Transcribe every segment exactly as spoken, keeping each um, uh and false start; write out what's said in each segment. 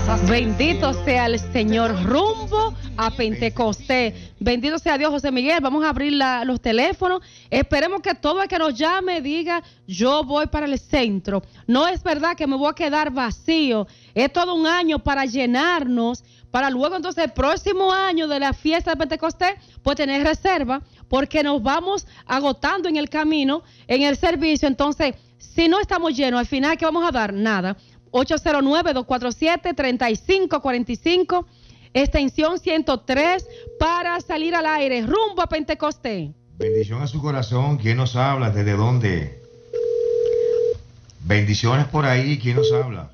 Bendito sea el Señor, rumbo a Pentecostés. Bendito sea Dios, José Miguel. Vamos a abrir la, los teléfonos. Esperemos que todo el que nos llame diga, yo voy para el centro. No es verdad que me voy a quedar vacío. Es todo un año para llenarnos, para luego entonces el próximo año de la fiesta de Pentecostés, pues tener reserva, porque nos vamos agotando en el camino, en el servicio. Entonces, si no estamos llenos, al final, ¿qué vamos a dar? Nada. ocho cero nueve, dos cuatro siete, tres cinco cuatro cinco, extensión ciento tres, para salir al aire, rumbo a Pentecostés. Bendición a su corazón. ¿Quién nos habla? ¿Desde dónde? Bendiciones por ahí. ¿Quién nos habla?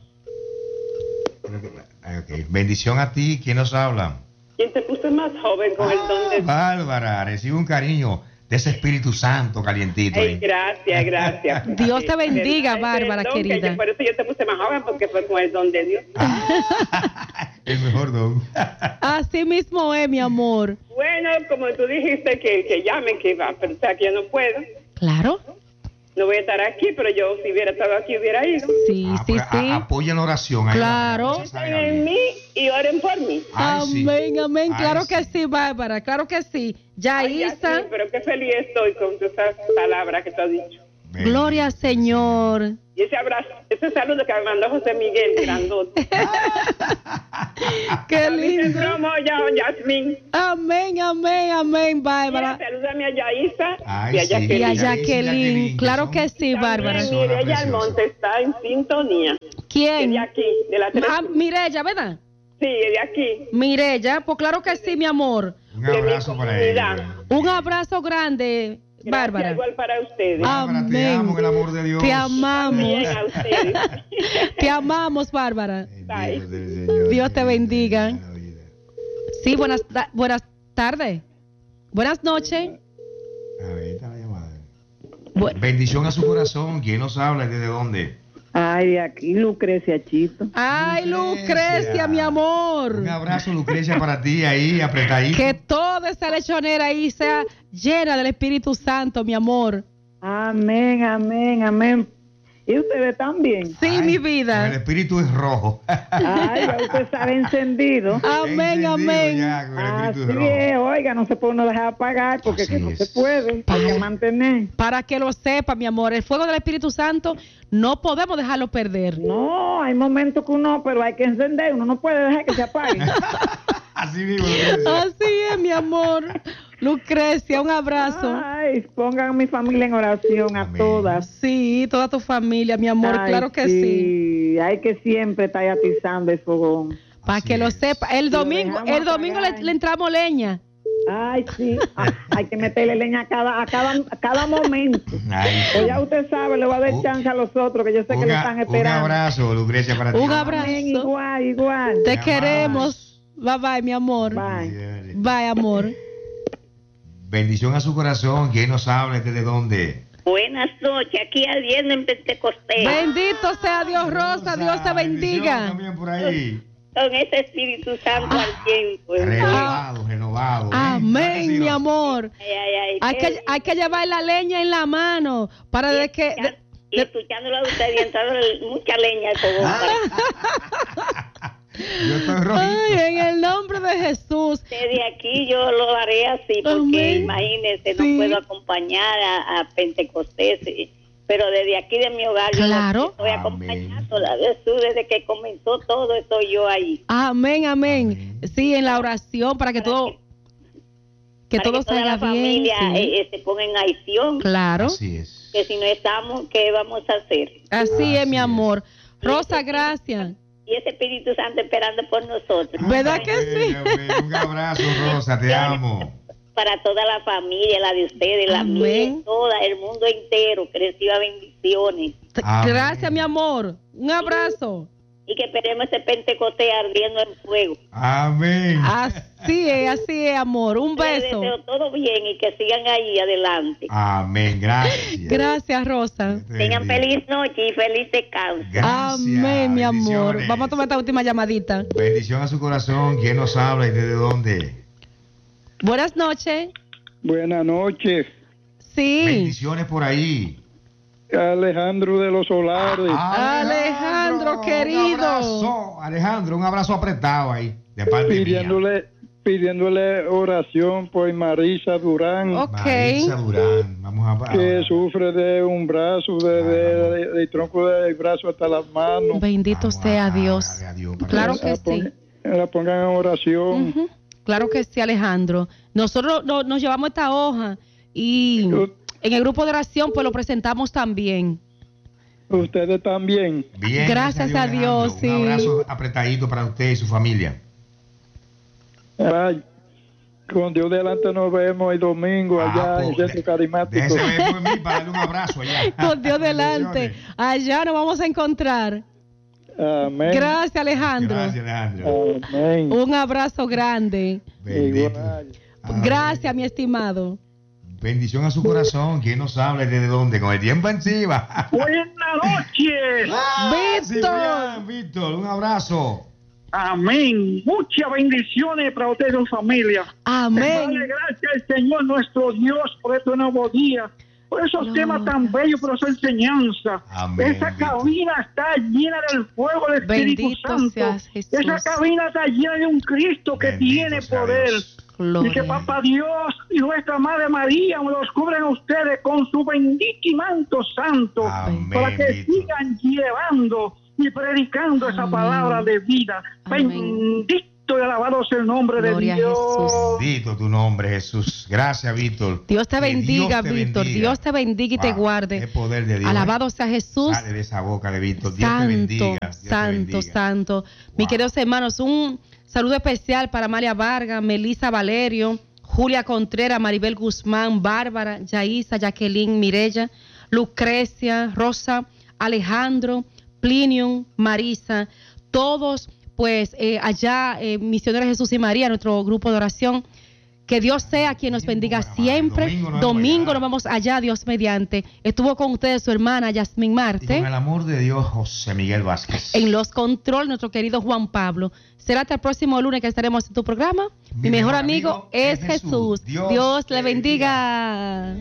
Okay. Bendición a ti. ¿Quién nos habla? ¿Quién te puso más joven con ah, el don de... Bárbara, recibe un cariño de ese Espíritu Santo calientito. Ay, gracias, gracias. Dios te bendiga, ay, Bárbara, don, querida. Yo, por eso yo te puse más joven, porque fue con el don de Dios. Ah, el mejor don. Así mismo es, mi amor. Bueno, como tú dijiste, que, que llamen, que va a pensar que yo no puedo. Claro. No voy a estar aquí, pero yo si hubiera estado aquí hubiera ido. Sí, ah, sí, pues, sí. A, apoyen la oración. Ahí claro. Piensen en mí y oren por mí. Ay, amén, sí. amén. Ay, claro sí. que sí, Bárbara. Claro que sí. Yaisa. Sí, pero qué feliz estoy con esas palabras que tú has dicho. Gloria al Señor. Y ese abrazo, ese saludo que me mandó José Miguel, grandote. Qué lindo. Promo, ya, Yasmín. Amén, amén, amén, Bárbara. Salúdame a Yaisa Ay, y a sí. Jacqueline. Y a Jacqueline. Claro son... que sí, Bárbara. Mireya Almonte está en sintonía. ¿Quién? De aquí, de la Ah, Mireya, ¿verdad? Sí, de aquí. Mireya, pues claro que sí, mi amor. Un abrazo para ella. Un abrazo grande. Gracias, Bárbara. igual para ustedes. Bárbara, te amo en el amor de Dios. Te amamos. También a ustedes. Te amamos, Bárbara. Bye. Dios te bendiga. Sí, buenas, buenas tardes. Buenas noches. A ver, está la llamada. Bu- Bendición a su corazón. ¿Quién nos habla y desde dónde? Ay, aquí Lucrecia Chito. Ay, Lucrecia. Lucrecia, mi amor. Un abrazo, Lucrecia, para ti ahí, apretadito. Que toda esa lechonera ahí sea llena del Espíritu Santo, mi amor. Amén, amén, amén. ¿Y ustedes también? Sí, Ay, mi El vida. espíritu es rojo. Ay, ya usted sabe encendido. Amén, Encendido amén. ya, con el espíritu Así es rojo. es, oiga, no se puede uno dejar apagar porque Así que no es. se puede. Hay que mantener. Para que lo sepa, mi amor, el fuego del Espíritu Santo no podemos dejarlo perder. No, hay momentos que uno, pero hay que encender. Uno no puede dejar que se apague. Así mismo. Lucrecia. Así es, mi amor. Lucrecia, un abrazo. Ay, pongan a mi familia en oración, a Amén. todas. Sí, toda tu familia, mi amor, Ay, claro que sí. sí. Hay que siempre estar atizando el fogón. Para Así que lo es. sepa. El Lo domingo, dejamos el domingo le, apagar. le entramos leña. Ay, sí. Ah, hay que meterle leña a cada, a cada, a cada momento. Ay, Pues ya usted sabe, le va a dar Un- chance a los otros, que yo sé que un, lo a- están un esperando. abrazo, Lucrecia, para ti. Un abrazo. Amén, igual, igual. Te Te queremos. Bye bye, mi amor. Bye. Bye, amor. Bendición a su corazón. ¿Quién nos habla y desde dónde? Buenas noches, aquí ardiendo en Pentecostés. Bendito sea Dios, Rosa. Dios te Bendición bendiga. también por ahí. Con ese Espíritu Santo al tiempo. Renovado, renovado. ¿eh? Amén, mi amor. Ay, ay, ay, Hay qué que, hay que llevar la leña en la mano para de que... de- Y escuchándolo a usted y entrando mucha leña al fogón. Ah. Yo estoy rojito. Ay, en el nombre de Jesús. Desde aquí yo lo haré así, porque Amén. imagínese, Sí. no puedo acompañar a, a Pentecostés, eh, pero desde aquí de mi hogar yo Claro. lo estoy Amén. acompañando. La Jesús, desde que comenzó todo, estoy yo ahí. Amén, amén. Amén. Sí, en la oración para que Para todo... Que Para todo que toda salga la bien. familia sí. eh, eh, se ponga en acción, Claro. Así es. que si no estamos, ¿qué vamos a hacer? Así es, Así mi es. amor. Rosa, gracias. Y ese Espíritu Santo esperando por nosotros. ¿Verdad que sí? Amén, amén. Un abrazo, Rosa, te amo. Para toda la familia, la de ustedes, la Amén. mía, toda, el mundo entero, que reciba bendiciones. Amén. Gracias, mi amor. Un abrazo. Y que esperemos ese Pentecostés ardiendo en fuego. Amén. Así es, así es, amor. Un Les beso. deseo todo bien y que sigan ahí adelante. Amén. Gracias. Gracias, Rosa. Te Tengan bendiga. feliz noche y feliz descanso. Gracias. Amén, mi amor. Bendiciones. Vamos a tomar esta última llamadita. Bendición a su corazón. ¿Quién nos habla y desde dónde? Buenas noches. Buenas noches. Sí. Bendiciones por ahí. Alejandro de los Solares. Alejandro, querido. Un abrazo, Alejandro, un abrazo apretado ahí, de parte mía. pidiéndole, pidiéndole oración por Marisa Durán, Ok. Marisa Durán, vamos a... que sufre de un brazo, de, de, de- del tronco del brazo hasta las manos. Bendito Vamos sea a Dios. darle a Dios para Claro que- que la, sí. pon- la pongan en oración. Ujú. Claro que sí, Alejandro. Nosotros no- nos llevamos esta hoja y en el grupo de oración pues lo presentamos también. Ustedes también. Bien, Gracias a Dios, Alejandro. sí. Un abrazo apretadito para usted y su familia. Ay, con Dios delante nos vemos el domingo Ah, allá en pues, Centro Carismático. Déjese ver por mí para darle un abrazo allá. Con Dios delante. Bendiciones. Allá nos vamos a encontrar. Amén. Gracias, Alejandro. Gracias, Alejandro. Amén. Un abrazo grande. Bendito. Igual. Amén. Gracias, mi estimado. Bendición a su corazón. ¿Quién nos habla desde dónde? Con el tiempo encima. Buenas noches. Ah, Víctor. Ciprián, Víctor, un abrazo. Amén. Muchas bendiciones para usted y su familia. Amén. Dale gracias al Señor nuestro Dios por este nuevo día, por esos Gloria. temas tan bellos, por esa enseñanza. Amén, Esa Víctor. cabina está llena del fuego del Espíritu Bendito Santo. seas, Jesús. Esa cabina está llena de un Cristo que Bendito tiene sea poder. Dios. Y que Gloria. Papá Dios y nuestra Madre María los cubren a ustedes con su bendito y manto santo, Amén, para que Víctor. sigan llevando y predicando esa Amén. palabra de vida. Amén. Bendito y alabado sea el nombre Gloria a de Dios. Jesús. Bendito tu nombre, Jesús. Gracias, Víctor. Dios te Que bendiga, Dios te Víctor. bendiga. Dios te bendiga y te Wow, guarde. qué poder de Dios. Alabado sea Jesús. Sale de esa boca de Víctor. Dios te Santo, bendiga. Dios te santo, bendiga. santo. Mis Wow. queridos hermanos, un saludo especial para Amalia Vargas, Melissa Valerio, Julia Contreras, Maribel Guzmán, Bárbara, Yaisa, Jacqueline, Mirella, Lucrecia, Rosa, Alejandro, Plinio, Marisa, todos pues eh, allá, eh, Misioneros Jesús y María, nuestro grupo de oración. Que Dios sea quien nos bendiga siempre. Domingo nos Domingo vemos allá. nos vamos allá, Dios mediante. Estuvo con ustedes su hermana Yasmín Y Marte. con el amor de Dios, José Miguel Vázquez. En los controles, nuestro querido Juan Pablo. Será hasta el próximo lunes que estaremos en tu programa. Mi, mejor amigo, es Jesús. Dios, Dios Dios te le bendiga.